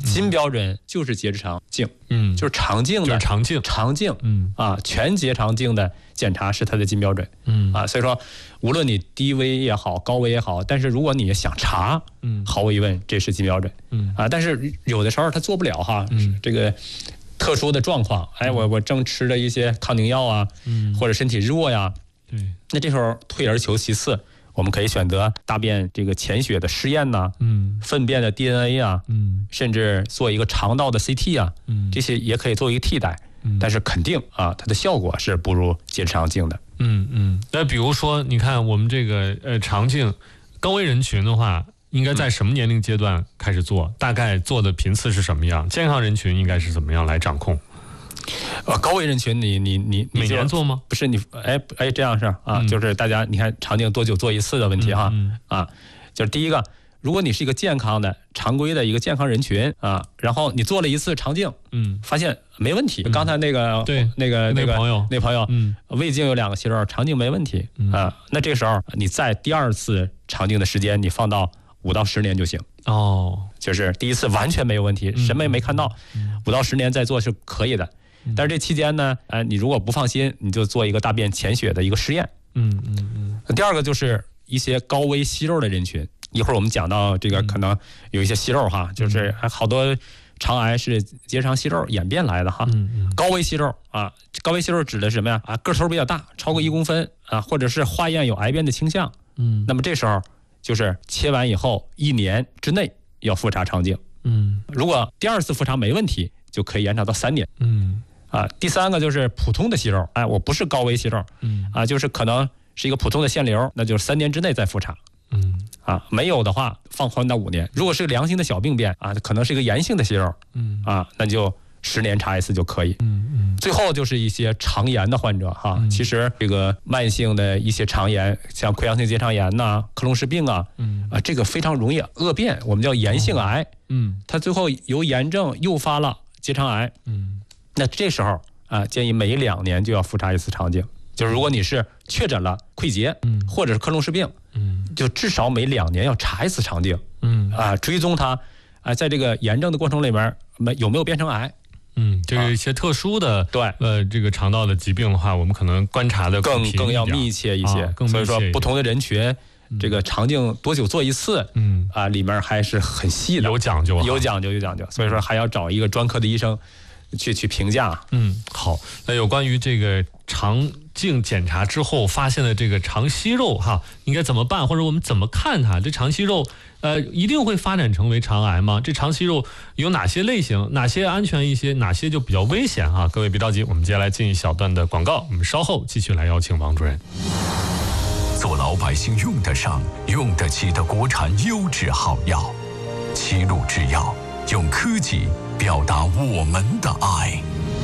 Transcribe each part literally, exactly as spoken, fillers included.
金标准就是结直肠镜， 嗯， 就是肠镜的， 就是肠镜， 肠镜， 嗯啊，全结肠镜的检查是它的金标准， 嗯啊，所以说无论你低危也好，高危也好，但是如果你想查， 嗯， 毫无疑问这是金标准， 嗯啊，但是有的时候它做不了哈， 嗯， 这个特殊的状况，哎，我我正吃着一些抗凝药啊， 嗯， 或者身体弱呀， 对， 那这时候退而求其次。我们可以选择大便这个潜血的试验呐、啊， 嗯， 粪便的 D N A 啊， 嗯， 甚至做一个肠道的 C T 啊， 嗯， 这些也可以做一个替代， 嗯， 但是肯定啊，它的效果是不如结直肠镜的。 嗯嗯，那比如说，你看我们这个呃肠镜，高危人群的话，应该在什么年龄阶段开始做？嗯、大概做的频次是什么样？健康人群应该是怎么样来掌控？ 呃，高危人群你，你你你每年做吗？ 不是你，哎哎，这样是啊、 嗯， 就是大家你看肠镜多久做一次的问题哈、 嗯嗯、 啊，就是第一个，如果你是一个健康的常规的一个健康人群啊，然后你做了一次肠镜， 嗯， 发现没问题，嗯、刚才那个对那个那个朋友那朋友， 嗯， 胃镜有两个息肉，肠镜没问题、嗯、啊，那这时候你在第二次肠镜的时间你放到五到十年就行哦， 就是第一次完全没有问题， 嗯、 什么也没看到，五、嗯、到十年再做是可以的。但是这期间呢，呃，你如果不放心，你就做一个大便潜血的一个实验。 嗯嗯嗯。 第二个就是一些高危息肉的人群，一会儿我们讲到这个可能有一些息肉哈，嗯、就是好多肠癌是结肠息肉演变来的哈。 嗯嗯。 高危息肉啊，高危息肉指的是什么呀？啊，个头比较大，超过一公分啊，或者是化验有癌变的倾向。 嗯。 那么这时候就是切完以后一年之内要复查肠镜。 嗯。 如果第二次复查没问题，就可以延长到三年。 嗯。 啊，第三个就是普通的息肉，哎，我不是高危息肉， 嗯， 啊，就是可能是一个普通的腺瘤，那就是三年之内再复查， 嗯， 啊，没有的话放宽到五年。如果是良性的小病变啊，可能是一个炎性的息肉， 嗯， 啊，那就十年查一次就可以， 嗯嗯。 最后就是一些肠炎的患者哈， 嗯、 其实这个慢性的一些肠炎，像溃疡性结肠炎呐、啊、克隆氏病啊， 嗯， 啊，这个非常容易恶变，我们叫炎性癌， 嗯， 它最后由炎症诱发了结肠癌， 嗯， 那这时候。啊，建议每两年就要复查一次肠镜。就是如果你是确诊了溃结， 嗯， 或者是克隆氏病， 嗯， 就至少每两年要查一次肠镜， 嗯， 啊，追踪它，啊，在这个炎症的过程里面，没有没有变成癌， 嗯，这个一些特殊的、啊、 对， 呃，这个肠道的疾病的话，我们可能观察的更更要密切一些， 啊、更密切一些。 所以说，不同的人群，嗯、这个肠镜多久做一次， 嗯， 啊，里面还是很细的， 有讲究， 有讲究，有讲究。所以说，还要找一个专科的医生。去去评价， 嗯，好。那有关于这个肠镜检查之后发现的这个肠息肉哈，应该怎么办，或者我们怎么看它？这肠息肉，呃，一定会发展成为肠癌吗？这肠息肉有哪些类型？哪些安全一些？哪些就比较危险哈？各位别着急，我们接下来进一小段的广告，我们稍后继续来邀请王主任。 做老百姓用得上、用得起的国产优质好药，齐鲁制药用科技表达我们的爱。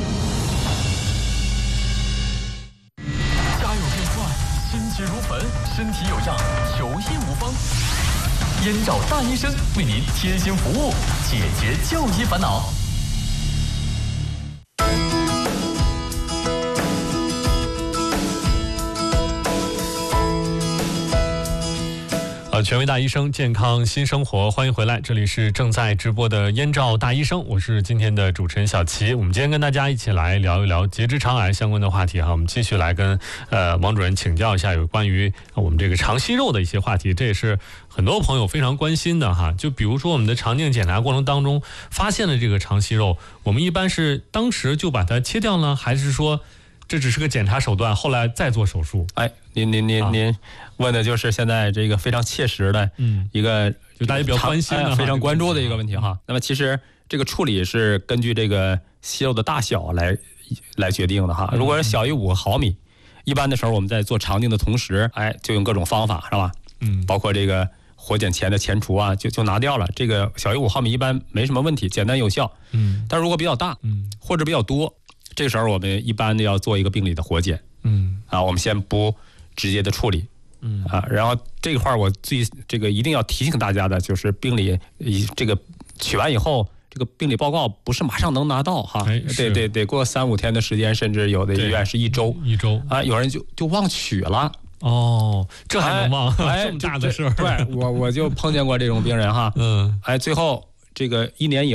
家有变幻，心急如焚，身体有恙，求医无方。燕赵大医生为您贴心服务，解决就医烦恼。 呃，权威大医生，健康新生活，欢迎回来，这里是正在直播的燕赵大医生，我是今天的主持人小齐。我们今天跟大家一起来聊一聊结直肠癌相关的话题哈，我们继续来跟呃王主任请教一下有关于我们这个肠息肉的一些话题，这也是很多朋友非常关心的哈。就比如说我们的肠镜检查过程当中发现了这个肠息肉，我们一般是当时就把它切掉呢，还是说这只是个检查手段，后来再做手术？ 哎，您您您、啊、您问的就是现在这个非常切实的一个， 嗯、就大家比较关心的、 哎、非常关注的一个问题哈。那么其实这个处理是根据这个息肉的大小来来决定的哈。如果是小于五毫米，一般的时候我们在做肠镜的同时，哎，就用各种方法是吧？ 嗯， 包括这个活检前的前除啊，就就拿掉了。这个小于五毫米一般没什么问题，简单有效。 嗯， 但如果比较大， 嗯， 或者比较多。这个时候我们一般要做一个病理的活检， 嗯啊，我们先不直接的处理， 嗯啊，然后这一块我最这个一定要提醒大家的就是病理以这个取完以后，这个病理报告不是马上能拿到哈， 哎、 得得得过三五天的时间，甚至有的医院是一周， 一周啊，有人就就忘取了。 哦，这还能忘？ 哎， 这么大的事儿， 对我我就碰见过这种病人哈， 嗯， 哎，最后这个一年以后。